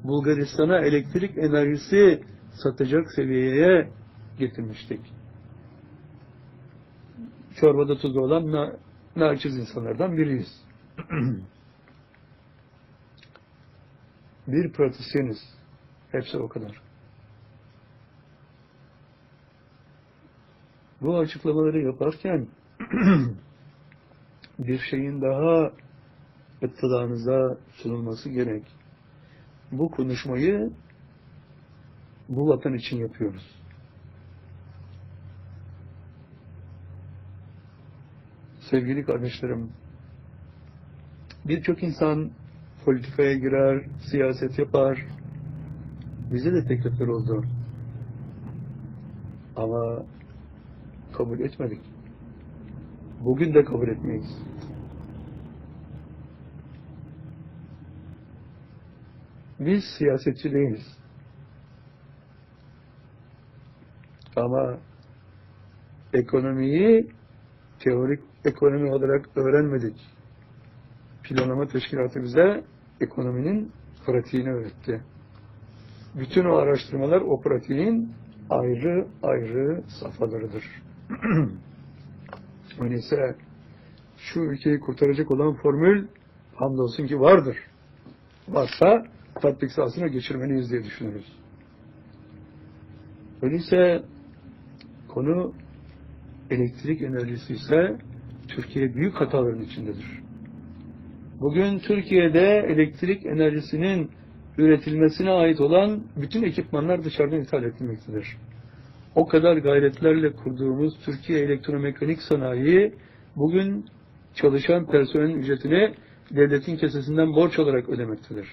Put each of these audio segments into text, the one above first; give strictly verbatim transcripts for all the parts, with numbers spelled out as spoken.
Bulgaristan'a elektrik enerjisi satacak seviyeye getirmiştik. Çorbada tuzu olan na naçiz insanlardan biriyiz. Bir pratisyeniz. Hepsi o kadar. Bu açıklamaları yaparken bir şeyin daha ittılağınıza sunulması gerek. Bu konuşmayı bu vatan için yapıyoruz. Sevgili kardeşlerim, birçok insan politikaya girer, siyaset yapar. Bize de teklifler oldu. Ama kabul etmedik. Bugün de kabul etmeyiz. Biz siyasetçi değiliz. Ama ekonomiyi teorik ekonomi olarak öğrenmedik. Planlama teşkilatı bize ekonominin pratiğini öğretti. Bütün o araştırmalar o pratiğin ayrı ayrı safhalarıdır. Öyleyse şu ülkeyi kurtaracak olan formül hamdolsun ki vardır. Varsa tatbik sahasına geçirmeliyiz diye düşünürüz. Öyleyse konu elektrik enerjisi ise Türkiye büyük hataların içindedir. Bugün Türkiye'de elektrik enerjisinin üretilmesine ait olan bütün ekipmanlar dışarıdan ithal edilmektedir. O kadar gayretlerle kurduğumuz Türkiye Elektromekanik Sanayi bugün çalışan personelin ücretini devletin kesesinden borç olarak ödemektedir.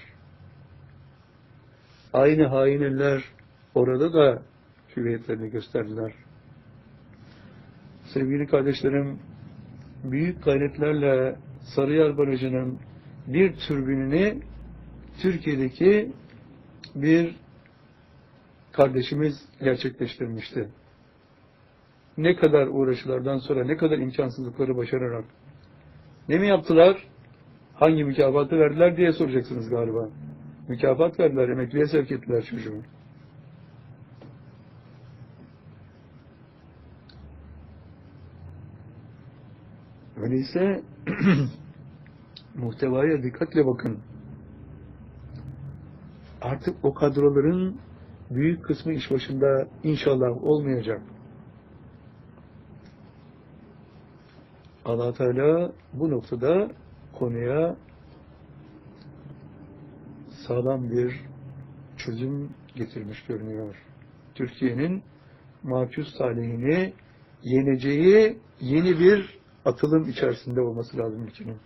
Aynı hain eller orada da hüviyetlerini gösterdiler. Sevgili kardeşlerim, büyük gayretlerle Sarıyer Barajı'nın bir türbinini Türkiye'deki bir kardeşimiz gerçekleştirmişti. Ne kadar uğraşılardan sonra, ne kadar imkansızlıkları başararak. Ne mi yaptılar? Hangi mükafatı verdiler diye soracaksınız galiba. Mükafat verdiler, emekliye sevk ettiler çocuğu. Öyleyse muhtevaya dikkatle bakın. Artık o kadroların büyük kısmı iş başında inşallah olmayacak. Allah Teala bu noktada konuya sağlam bir çözüm getirmiş görünüyor. Türkiye'nin makus talihini yeneceği yeni bir atılım içerisinde olması lazım ülkenin.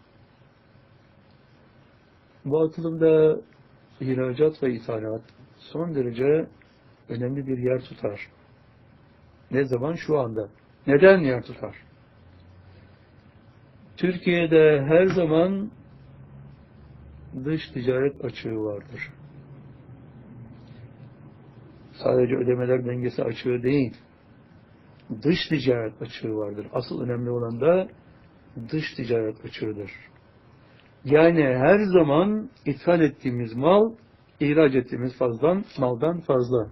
Bu atılımda ihracat ve ithalat son derece önemli bir yer tutar. Ne zaman? Şu anda. Neden yer tutar? Türkiye'de her zaman dış ticaret açığı vardır. Sadece ödemeler dengesi açığı değil, dış ticaret açığı vardır. Asıl önemli olan da dış ticaret açığıdır. Yani her zaman ithal ettiğimiz mal, ihraç ettiğimiz fazladan, maldan fazla.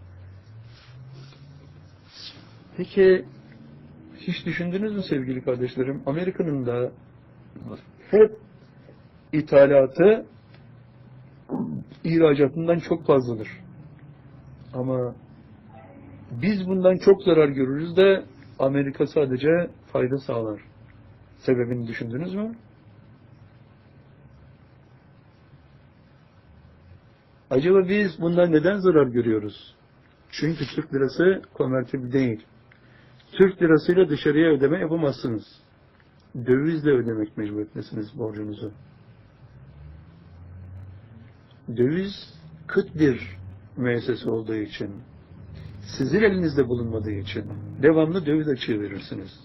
Peki, hiç düşündünüz mü sevgili kardeşlerim? Amerika'nın da hep ithalatı ihracatından çok fazladır. Ama biz bundan çok zarar görürüz de Amerika sadece fayda sağlar. Sebebini düşündünüz mü? Acaba biz bundan neden zarar görüyoruz? Çünkü Türk lirası konvertibil değil. Türk lirasıyla dışarıya ödeme yapamazsınız. Dövizle ödemek mecburiyetindesiniz borcunuzu. Döviz kıt bir müessese olduğu için, sizin elinizde bulunmadığı için devamlı döviz açığı verirsiniz.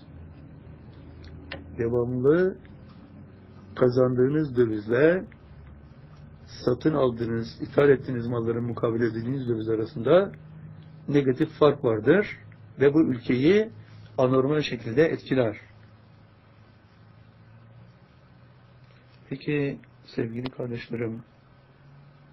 Devamlı kazandığınız dövizle satın aldığınız, ithal ettiğiniz malların mukabil edildiğiniz döviz arasında negatif fark vardır ve bu ülkeyi anormal şekilde etkiler. Peki sevgili kardeşlerim,